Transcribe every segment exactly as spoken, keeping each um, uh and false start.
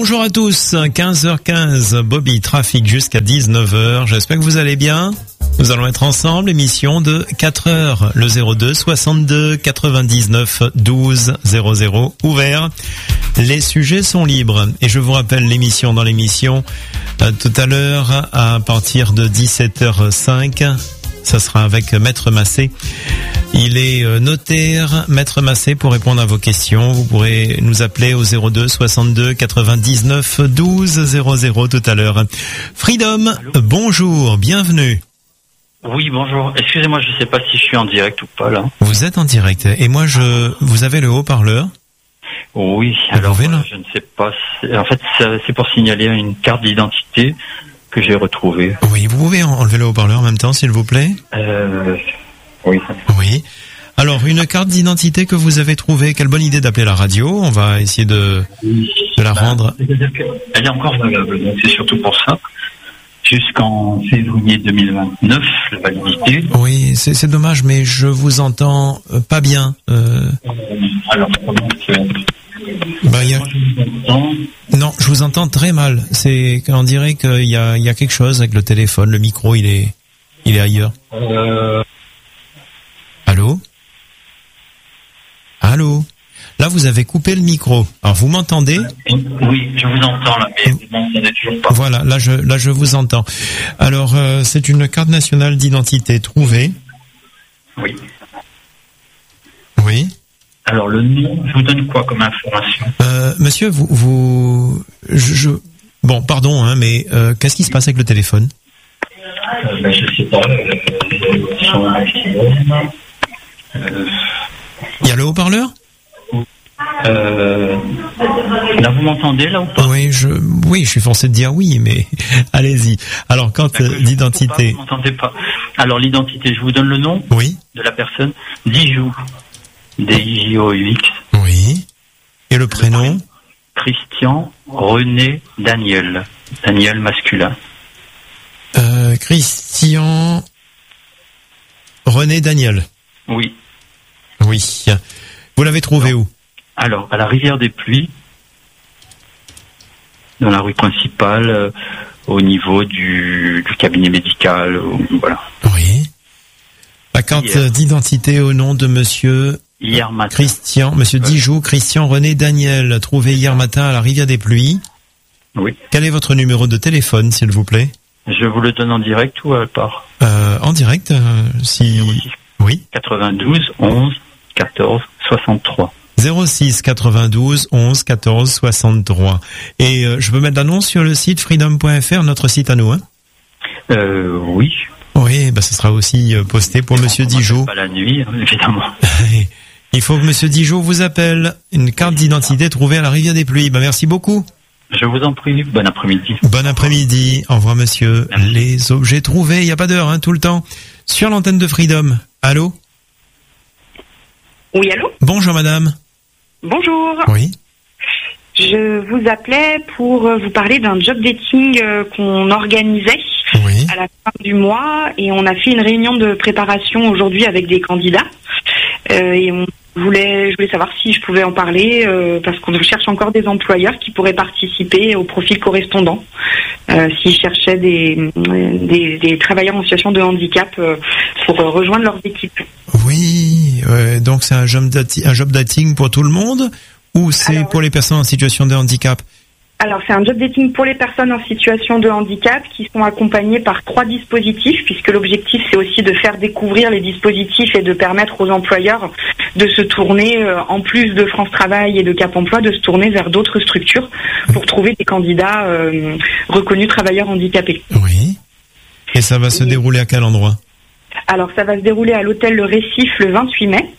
Bonjour à tous, quinze heures quinze, Bobby, trafic jusqu'à dix-neuf heures. J'espère que vous allez bien. Nous allons être ensemble, émission de quatre heures, le zéro deux soixante-deux quatre-vingt-dix-neuf douze zéro zéro ouvert. Les sujets sont libres et je vous rappelle l'émission dans l'émission euh, tout à l'heure à partir de dix-sept heures cinq. Ça sera avec Maître Massé. Il est notaire, Maître Massé, pour répondre à vos questions. Vous pourrez nous appeler au zéro deux soixante-deux quatre-vingt-dix-neuf douze zéro zéro tout à l'heure. Freedom, allô, bonjour, bienvenue. Oui, bonjour. Excusez-moi, je ne sais pas si je suis en direct ou pas là. Vous êtes en direct et moi je, vous avez le haut-parleur? Oui, alors euh, je ne sais pas. En fait, c'est pour signaler une carte d'identité que j'ai retrouvée. Oui, vous pouvez enlever le haut-parleur en même temps, s'il vous plaît? Euh, oui. Oui. Alors, une carte d'identité que vous avez trouvée, quelle bonne idée d'appeler la radio. On va essayer de, oui, de la bah, rendre. Elle est encore valable, donc c'est surtout pour ça. Jusqu'en février deux mille vingt-neuf, la validité. Oui, c'est, c'est dommage, mais je vous entends euh, pas bien. Euh... Alors, comment c'est Bah, y a... Non, je vous entends très mal. C'est, on dirait qu'il y a, il y a quelque chose avec le téléphone. Le micro, il est, il est ailleurs. Euh... Allô? Allô? Là, vous avez coupé le micro. Alors, vous m'entendez? Oui, je vous entends là, mais vous m'entendez toujours pas. Voilà, là, je, là, je vous entends. Alors, euh, c'est une carte nationale d'identité trouvée. Oui. Oui. Alors, le nom, je vous donne quoi comme information? Euh, monsieur, vous, vous, je, je... bon, pardon, hein, mais euh, qu'est-ce qui se passe avec le téléphone? euh, ben, Je sais pas. Euh, Il y a le haut-parleur? euh, là, vous m'entendez là ou pas? Oui, je, oui, je suis forcé de dire oui, mais allez-y. Alors, quand euh, l'identité, vous m'entendez pas. Alors, l'identité, je vous donne le nom. Oui. De la personne. Dijou. D I J O U X. Oui. Et le prénom? Christian René Daniel. Daniel masculin. Euh, Christian René Daniel. Oui. Oui. Vous l'avez trouvé où? Alors, à la Rivière des Pluies, dans la rue principale, euh, au niveau du, du cabinet médical, euh, voilà. Oui. La carte Hier. d'identité au nom de monsieur Hier matin. Christian, monsieur Dijou, Christian René Daniel, trouvé hier matin à la Rivière des Pluies. Oui. Quel est votre numéro de téléphone, s'il vous plaît? Je vous le donne en direct ou à part? Euh, en direct, euh, si... Oui. quatre-vingt-douze onze quatorze soixante-trois. zéro six quatre-vingt-douze onze quatorze soixante-trois. Et euh, je peux mettre l'annonce sur le site freedom point f r, notre site à nous, hein? Euh, oui. Oui, bah, ça sera aussi posté pour monsieur Dijou. Pas la nuit, évidemment. Il faut que monsieur Dijou vous appelle. Une carte d'identité trouvée à la Rivière des Pluies. Bah, merci beaucoup. Je vous en prie. Bon après-midi. Bon après-midi. Au revoir, monsieur. Merci. Les objets trouvés, il n'y a pas d'heure, hein, tout le temps. Sur l'antenne de Freedom. Allô? Oui, allô? Bonjour, madame. Bonjour. Oui. Je vous appelais pour vous parler d'un job dating qu'on organisait oui. à la fin du mois, et on a fait une réunion de préparation aujourd'hui avec des candidats. Euh, et on voulait, je voulais savoir si je pouvais en parler euh, parce qu'on cherche encore des employeurs qui pourraient participer au profil correspondant. Euh, s'ils cherchaient des, des, des travailleurs en situation de handicap euh, pour euh, rejoindre leurs équipes. Oui, euh, donc c'est un job, dati- un job dating pour tout le monde ou c'est Alors, pour les personnes en situation de handicap? Alors, c'est un job dating pour les personnes en situation de handicap qui sont accompagnées par trois dispositifs, puisque l'objectif, c'est aussi de faire découvrir les dispositifs et de permettre aux employeurs de se tourner, euh, en plus de France Travail et de Cap Emploi, de se tourner vers d'autres structures pour trouver des candidats euh, reconnus travailleurs handicapés. Oui. Et ça va se et... dérouler à quel endroit? Alors, ça va se dérouler à l'hôtel Le Récif le vingt-huit mai.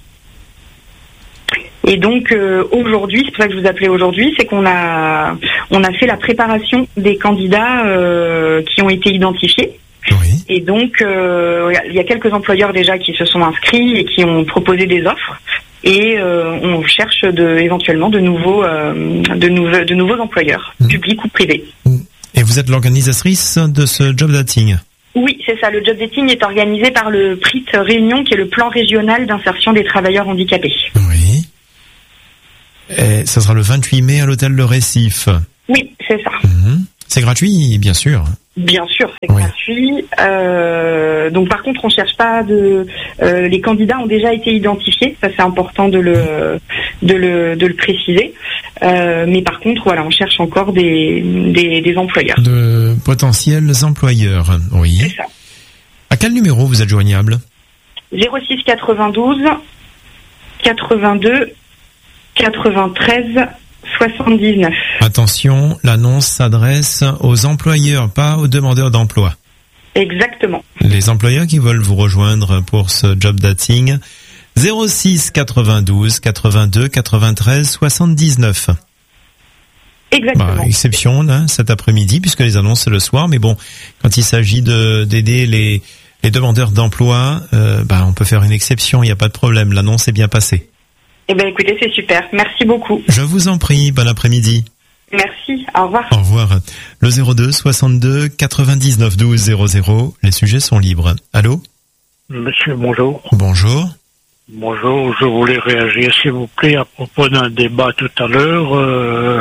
Et donc euh, aujourd'hui, c'est pour ça que je vous appelais aujourd'hui, c'est qu'on a on a fait la préparation des candidats euh, qui ont été identifiés. Oui. Et donc euh, il y a quelques employeurs déjà qui se sont inscrits et qui ont proposé des offres. Et euh, on cherche de, éventuellement de nouveaux euh, de, nouveaux de nouveaux employeurs, mmh. publics ou privés. Et vous êtes l'organisatrice de ce job dating? Oui, c'est ça. Le job dating est organisé par le P R I T Réunion, qui est le plan régional d'insertion des travailleurs handicapés. Oui. Et ça sera le vingt-huit mai à l'hôtel Le Récif. Oui, c'est ça. Mmh. C'est gratuit, bien sûr. Bien sûr, c'est Oui. gratuit. Euh, donc par contre, on cherche pas de. Euh, les candidats ont déjà été identifiés. Ça, c'est important de le de le de le préciser. Euh, mais par contre, voilà, on cherche encore des des, des employeurs. De potentiels employeurs, oui. C'est ça. À quel numéro vous êtes joignable? zéro six quatre-vingt-douze quatre-vingt-deux quatre-vingt-treize soixante-dix-neuf. Attention, l'annonce s'adresse aux employeurs, pas aux demandeurs d'emploi. Exactement. Les employeurs qui veulent vous rejoindre pour ce job dating, zéro six quatre-vingt-douze quatre-vingt-deux quatre-vingt-treize soixante-dix-neuf. Exactement. Bah, exception là, cet après-midi, puisque les annonces c'est le soir, mais bon, quand il s'agit de d'aider les, les demandeurs d'emploi, euh, bah, on peut faire une exception, il n'y a pas de problème, l'annonce est bien passée. Eh ben écoutez, c'est super. Merci beaucoup. Je vous en prie, bon après-midi. Merci. Au revoir. Au revoir. Le zéro deux soixante-deux quatre-vingt-dix-neuf douze zéro zéro, les sujets sont libres. Allô? Monsieur, bonjour. Bonjour. Bonjour, je voulais réagir, s'il vous plaît, à propos d'un débat tout à l'heure euh,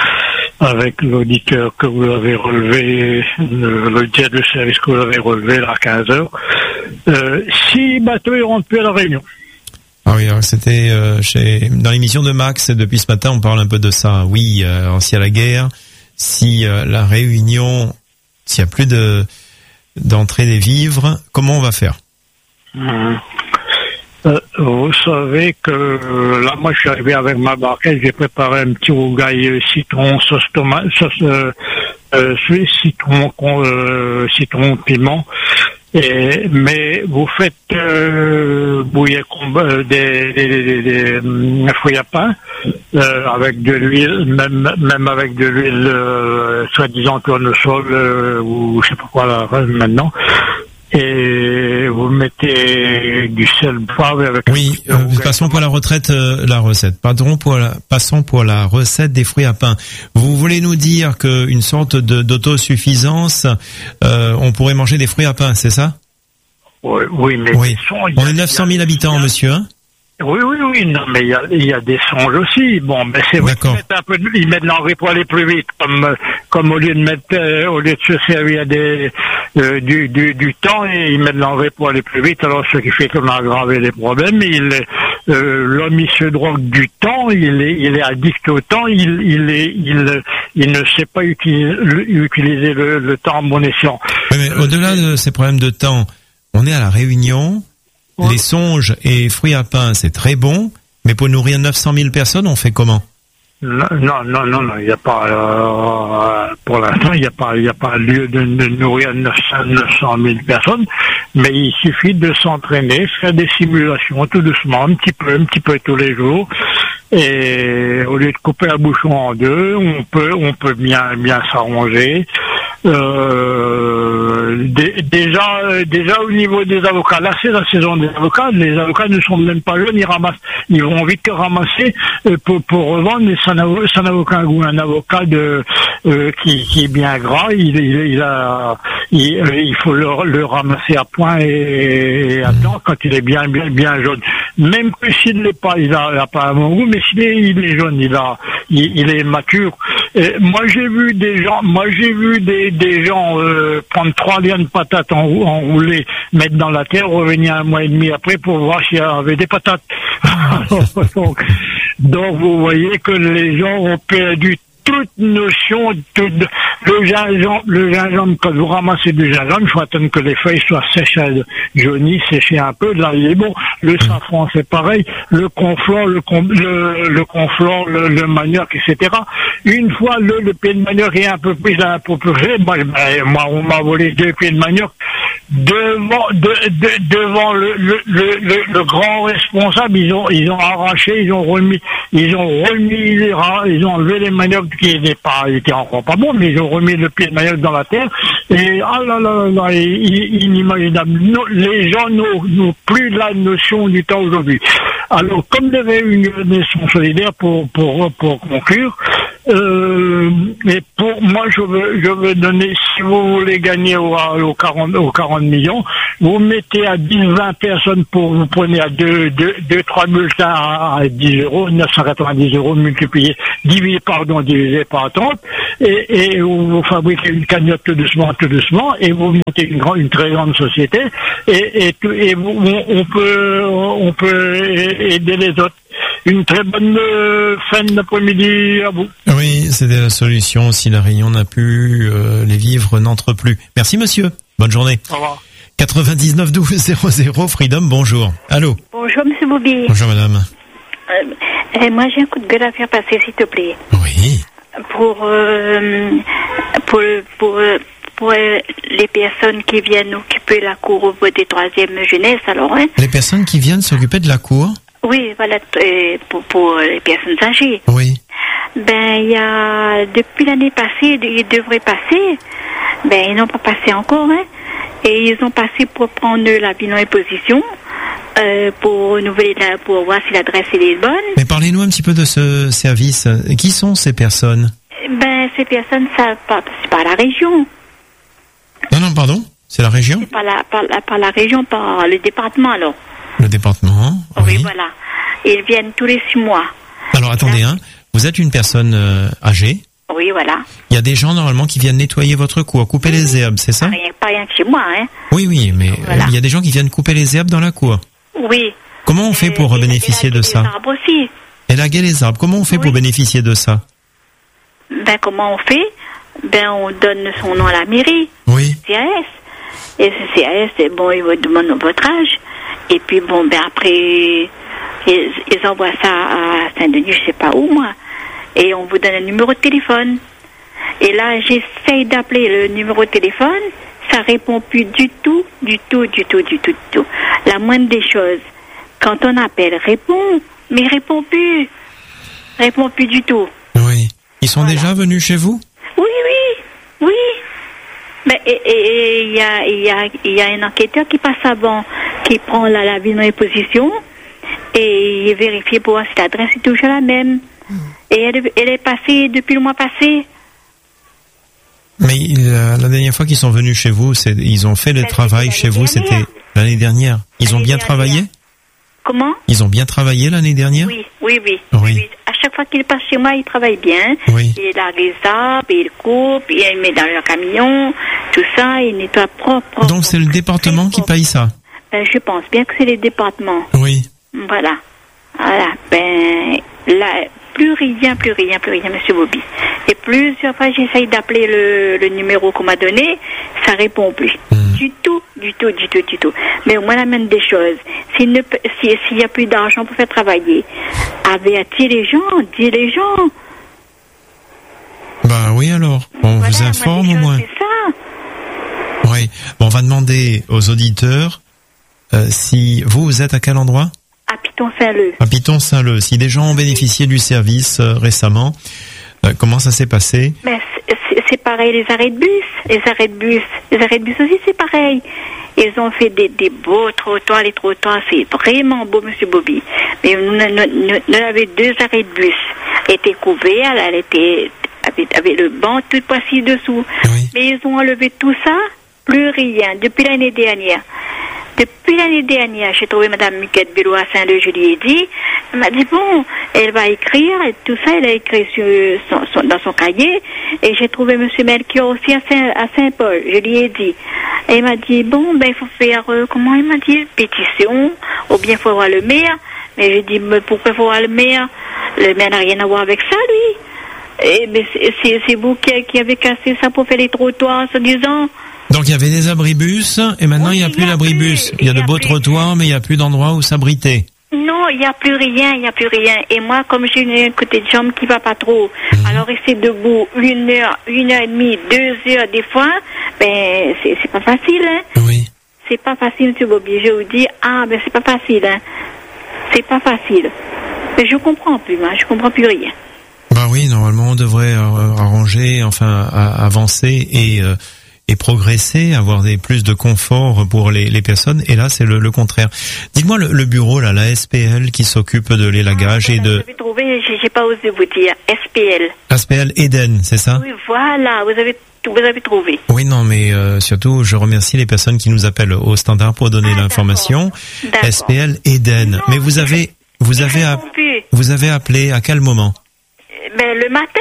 avec l'auditeur que vous avez relevé, l'auditeur de service que vous avez relevé là, à quinze heures. Euh, si bateau, ils rentrent plus à la Réunion. Ah oui, alors c'était euh, chez dans l'émission de Max depuis ce matin, on parle un peu de ça. Oui, euh, alors s'il y a la guerre, si euh, la Réunion, s'il y a plus de d'entrée des vivres, comment on va faire? Mmh. Euh, vous savez que euh, là, moi, je suis arrivé avec ma barquette, j'ai préparé un petit rougail citron, sauce tomate, sauce euh, euh, citron, euh, citron piment. Et, mais vous faites euh, bouillir euh, des, des, des, des, des fruits à pain euh, avec de l'huile, même même avec de l'huile euh, soi-disant tournesol euh, ou je sais pas quoi là maintenant. Et vous mettez du sel poivre avec. Oui, euh, passons pour la retraite, euh, la recette. Pardon pour la, passons pour la recette des fruits à pain. Vous voulez nous dire qu'une sorte de d'autosuffisance, euh, on pourrait manger des fruits à pain, c'est ça? Oui, oui, mais oui. Sons, on est neuf cent mille habitants, monsieur. Hein? Oui, oui, oui, non, mais il y a, il y a des songes aussi. Bon, mais c'est vrai qu'ils mettent un peu, de, ils mettent l'engrais pour aller plus vite, comme, comme au lieu de mettre, euh, au lieu de se servir des, euh, du, du, du temps, et ils mettent l'engrais pour aller plus vite. Alors, ce qui fait qu'on a aggravé les problèmes. Il, euh, l'homme, il se drogue du temps, il est, il est addict au temps, il, il est, il, il ne sait pas utiliser, utiliser le, le temps à bon escient. Oui, mais au-delà de ces problèmes de temps, on est à la Réunion. Ouais. Les songes et fruits à pain, c'est très bon, mais pour nourrir neuf cent mille personnes, on fait comment? Non, non, non, non, il n'y a pas, euh, pour l'instant, il n'y a pas, il n'y a pas lieu de, de nourrir neuf cent mille personnes, mais il suffit de s'entraîner, faire des simulations tout doucement, un petit peu, un petit peu tous les jours, et au lieu de couper la bouchon en deux, on peut, on peut bien, bien s'arranger. Euh, d- déjà, déjà au niveau des avocats, là c'est la saison des avocats. Les avocats ne sont même pas jeunes, ils ramassent, ils vont vite ramasser euh, pour, pour revendre. Mais ça n'a, ça n'a aucun goût. Un avocat de euh, qui, qui est bien gras, il, il, il a, il, il faut le, le ramasser à point et, et à temps quand il est bien, bien, bien jaune. Même que s'il n'est pas, il a, il a pas un bon goût, mais s'il est, il est jaune, il a, il, il est mature. Et moi j'ai vu des gens, moi j'ai vu des des gens euh, prendre trois liens de patates enroulées, mettre dans la terre, revenir un mois et demi après pour voir s'il y avait des patates. donc, donc vous voyez que les gens ont perdu toute notion de, de le gingembre, le gingembre, quand vous ramassez du gingembre, il faut attendre que les feuilles soient sèches, jaunies, sécher un peu, là il est bon. Le safran c'est pareil, le conflore, le, le, le conflore, le, le manioc, et cetera. Une fois le, le pied de manioc est un peu pris à un peu plus, ben, ben, moi on m'a volé deux pieds de manioc devant, de, de, devant le, le, le, le, le grand responsable, ils ont, ils ont arraché, ils ont remis, ils ont remis les rats, ils ont enlevé les maniocs qui n'étaient pas, étaient encore pas bons, mais ils ont remis le pied de manioc dans la terre, et ah là là là, inimaginable. No, les gens n'ont plus la notion du temps aujourd'hui. Alors, comme des réunions sont solidaires pour, pour, pour conclure, euh, et pour moi, je veux, je veux donner, si vous voulez gagner au, au quarante, au quarante millions, vous mettez à dix, vingt personnes pour, vous prenez à deux, deux, deux, trois bulletins à, à dix euros, neuf cent quatre-vingt-dix euros multiplié, divisé, pardon, divisé par trente, et, et vous fabriquez une cagnotte tout doucement, tout doucement, et vous montez une, grande, une très grande société, et, et, et vous, on peut, on peut aider les autres. Une très bonne euh, fin d'après-midi à vous. Oui, c'était la solution. Si la Réunion n'a plus, euh, les vivres n'entrent plus. Merci monsieur. Bonne journée. Au revoir. quatre-vingt-dix-neuf douze zéro zéro Freedom, bonjour. Allô. Bonjour monsieur Bobby. Bonjour madame. Euh, moi j'ai un coup de gueule à faire passer s'il te plaît. Oui. Pour euh, pour pour pour euh, les personnes qui viennent occuper la cour au bout des troisième jeunesse alors hein. Les personnes qui viennent s'occuper de la cour. Oui, voilà, euh, pour, pour les personnes âgées. Oui. Ben, il y a, depuis l'année passée, ils devraient passer. Ben, ils n'ont pas passé encore, hein. Et ils ont passé pour prendre la bilan et position, euh, pour renouveler, la, pour voir si l'adresse est bonne. Mais parlez-nous un petit peu de ce service. Qui sont ces personnes? Ben, ces personnes, ça, c'est pas la région. Non, non, pardon. C'est la région? C'est pas la, par la, par la région, par le département, alors. Le département, oui. Oui, voilà. Ils viennent tous les six mois. Alors, attendez, hein. Vous êtes une personne euh, âgée. Oui, voilà. Il y a des gens, normalement, qui viennent nettoyer votre cour, couper oui. les herbes, c'est ça? Pas rien, pas rien que chez moi, hein. Oui, oui, mais voilà. euh, il y a des gens qui viennent couper les herbes dans la cour. Oui. Comment on fait pour et, bénéficier et de ça? Les arbres aussi. Élaguer les arbres. Comment on fait oui. pour bénéficier de ça? Ben, comment on fait? Ben, on donne son nom à la mairie. Oui. C A S. Et ce C A S, c'est bon, ils vous demandent votre âge. Et puis, bon, ben après, ils, ils envoient ça à Saint-Denis, je sais pas où, moi. Et on vous donne un numéro de téléphone. Et là, j'essaye d'appeler le numéro de téléphone. Ça répond plus du tout, du tout, du tout, du tout, du tout. La moindre des choses. Quand on appelle, répond, mais répond plus. Répond plus du tout. Oui. Ils sont voilà. déjà venus chez vous? Oui, oui, oui. Mais et il y a, y, a, y a un enquêteur qui passe avant, qui prend la, la vie dans les positions et il vérifie pour voir si l'adresse est toujours la même. Mmh. Et elle, elle est passée depuis le mois passé. Mais il, la dernière fois qu'ils sont venus chez vous, c'est, ils ont fait le travail chez vous, dernière. C'était l'année dernière. Ils l'année ont bien dernière. travaillé? Comment? Ils ont bien travaillé l'année dernière? Oui, oui, oui. oui. oui. À chaque fois qu'ils passent chez moi, ils travaillent bien. Oui. Ils larguent les arbres, ils coupent, ils mettent dans leur camion, tout ça, ils nettoient propre. propre Donc c'est le département qui paye ça? Ben, je pense bien que c'est les départements. Oui. Voilà. Voilà. Ben, là, plus rien, plus rien, plus rien, monsieur Bobby. Et plusieurs fois, j'essaye d'appeler le, le numéro qu'on m'a donné, ça répond plus. Mmh. Du tout, du tout, du tout, du tout. Mais au moins, la même des choses. S'il ne peut, s'il si, y a plus d'argent pour faire travailler, avertis les gens, dis les gens. Bah oui, alors. On voilà, vous informe au moins. C'est ça. Oui. Bon, on va demander aux auditeurs, euh, si vous, vous êtes à quel endroit? À Piton-Saint-Leu. À Piton-Saint-Leu. Si des gens ont bénéficié du service euh, récemment, euh, comment ça s'est passé? Ben, c'est, c'est pareil, les arrêts de bus. Les arrêts de bus. Les arrêts de bus aussi, c'est pareil. Ils ont fait des, des beaux trottoirs. Les trottoirs, c'est vraiment beau, monsieur Bobby. Mais nous, nous, nous, nous avions deux arrêts de bus. Elle était couverte, elle était avec, avec le banc tout poissi dessous. Oui. Mais ils ont enlevé tout ça, plus rien, depuis l'année dernière. Depuis l'année dernière, j'ai trouvé Mme Miquette Bello à Saint-Leu, je lui ai dit, elle m'a dit, bon, elle va écrire, et tout ça, elle a écrit sur son, son, dans son cahier, et j'ai trouvé M. Melchior aussi à, Saint, à Saint-Paul, je lui ai dit. Et il m'a dit, bon, ben, il faut faire, euh, comment il m'a dit, pétition, ou bien il faut voir le maire. Mais j'ai dit, mais pourquoi il faut voir le maire? Le maire n'a rien à voir avec ça, lui. Et, mais c'est, c'est, c'est vous qui, qui avez cassé ça pour faire les trottoirs, en disant... Donc il y avait des abribus et maintenant oui, il n'y a plus d'abribus. Il y a de beaux trottoirs mais il n'y a plus d'endroit où s'abriter. Non, il n'y a plus rien, il n'y a plus rien. Et moi, comme j'ai une côté de jambe qui va pas trop, mmh. alors rester debout une heure, une heure et demie, deux heures des fois, ben c'est, c'est pas facile. Hein. Oui. C'est pas facile, monsieur Bobby. Je vous dis, ah ben c'est pas facile. Hein. C'est pas facile. Mais je comprends plus, moi, je comprends plus rien. Bah oui, normalement on devrait euh, arranger, enfin à, avancer et euh, et progresser, avoir des plus de confort pour les, les personnes. Et là, c'est le, le contraire. Dites-moi le, le bureau là, la S P L qui s'occupe de l'élagage ah, et de. Vous avez trouvé, j'ai, j'ai pas osé vous dire S P L. S P L Eden, c'est ça? Oui, voilà. Vous avez vous avez trouvé. Oui, non, mais euh, surtout, je remercie les personnes qui nous appellent au standard pour donner ah, l'information. D'accord. D'accord. S P L Eden. Non, mais vous avez vous avez app- vous avez appelé à quel moment? Ben le matin.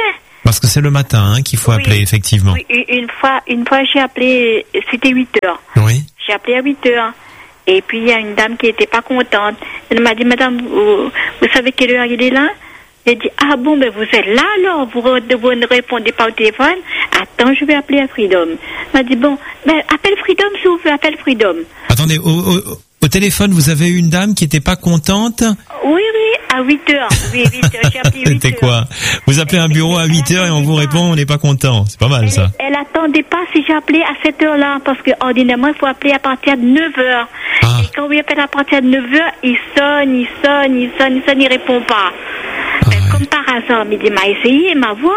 Parce que c'est le matin hein, qu'il faut oui, appeler, effectivement. Oui, une fois, une fois j'ai appelé, c'était huit heures. Oui. J'ai appelé à huit heures. Et puis il y a une dame qui était pas contente. Elle m'a dit, madame, vous, vous savez quelle heure il est là? J'ai dit, ah bon, ben vous êtes là alors, vous, vous ne répondez pas au téléphone. Attends, je vais appeler à Freedom. Elle m'a dit, bon, ben appelle Freedom si vous voulez, appelle Freedom. Attendez, au, au, au téléphone, vous avez eu une dame qui était pas contente? Oui, oui, à huit heures. Oui, huit heures, j'ai appelé huit heures. C'était quoi? Vous appelez un bureau à huit heures et on vous répond, on n'est pas content. C'est pas mal, ça. Elle, elle attendait pas si j'ai appelé à cette heure-là, parce que ordinairement, il faut appeler à partir de neuf heures. Ah. Et quand on appelle à partir de neuf heures, il sonne, il sonne, il sonne, il sonne, il répond pas. Ah, ben, ouais. Comme par hasard, il dit, m'a essayé, m'a voir.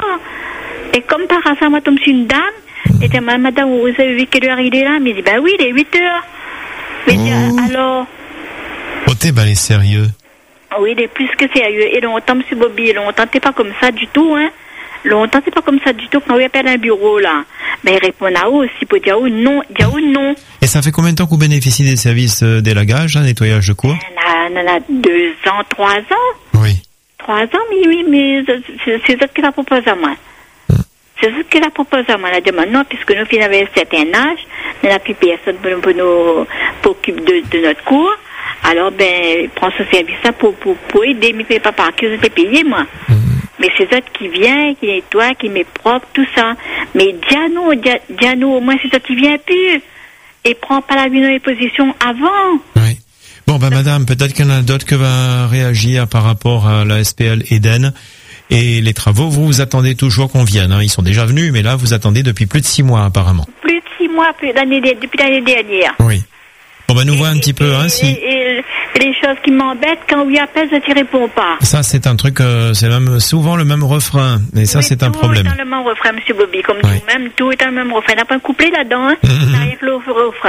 Et comme par hasard, moi, tombe sur une dame. Mmh. Et dit, madame, vous avez vu quelle heure il est là? Mais il dit, ben oui, il est huit heures. Mais oh. dit, alors. Oh, t'es ben, il est sérieux. Oui, il est plus que sérieux. Et longtemps, M. Bobby, longtemps, t'es pas comme ça du tout, hein. Longtemps, c'est pas comme ça du tout. Quand on appelle un bureau, là, ben, il répond à haut aussi pour dire non, dire non. Et ça fait combien de temps que vous bénéficiez des services d'élagage, hein, nettoyage de cours? On en a deux ans, trois ans. Oui. Trois ans, mais oui, mais c'est ça qu'il la propose à moi. Hum. C'est ça qu'il la propose à moi. La demande, non, puisque nous, on avait un certain âge, on n'a plus personne pour, pour nous, pour occuper de, de notre cours. Alors, ben, prends ce service-là pour, pour, pour aider mes papas, que je t'ai payé, moi. Mmh. Mais c'est ça qui vient, qui nettoie, qui met propre, tout ça. Mais Diano, Diano, au moins, c'est ça qui vient plus. Et prends pas la vie position avant. Oui. Bon, ben, madame, peut-être qu'il y en a d'autres que va réagir par rapport à la S P L Eden. Et les travaux, vous, vous attendez toujours qu'on vienne, hein. Ils sont déjà venus, mais là, vous attendez depuis plus de six mois, apparemment. Plus de six mois, plus l'année, depuis l'année dernière. Oui. Bon, ben, nous et, voit un petit peu, hein, si. Et, et, et les choses qui m'embêtent, quand on lui appelle, ça ne répond pas. Ça, c'est un truc, euh, c'est même souvent le même refrain. Et ça, oui, c'est un problème. Tout est dans le même refrain, monsieur Bobby, comme oui. tout même, tout est dans le même refrain. On n'a pas un couplet là-dedans, hein. Ça rien que le refrain.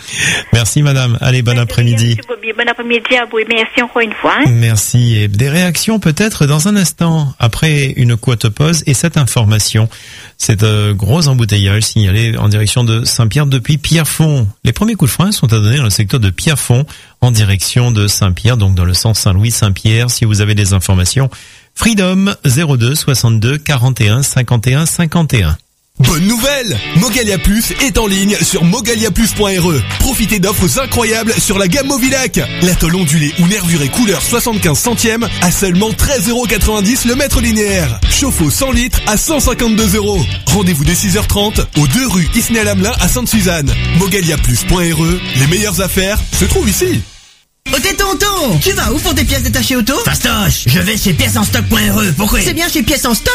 Merci, madame. Allez, bon Merci après-midi. Monsieur Bobby, bon après-midi à vous. Merci encore une fois, hein. Merci. Et des réactions peut-être dans un instant, après une courte pause et cette information. C'est un gros embouteillage signalé en direction de Saint-Pierre depuis Pierrefonds. Les premiers coups de frein sont à donner dans le secteur de Pierrefonds en direction de Saint-Pierre, donc dans le sens Saint-Louis-Saint-Pierre. Si vous avez des informations, Freedom zéro deux soixante-deux quarante et un cinquante et un cinquante et un. Bonne nouvelle! Mogalia Plus est en ligne sur mogalia plus point r e. Profitez d'offres incroyables sur la gamme Movilac. L'atoll ondulé ou nervuré couleur soixante-quinze centièmes à seulement treize euros quatre-vingt-dix le mètre linéaire. Chauffe-eau cent litres à cent cinquante-deux euros. Rendez-vous dès six heures trente aux deux rue Isnel-Hamelin à Sainte-Suzanne. mogalia plus point r e. Les meilleures affaires se trouvent ici. Oh t'es tonton, tu vas où pour tes pièces détachées auto? Fastoche, je vais chez pièces en stock point r e. Pourquoi? C'est bien chez pièces en stock.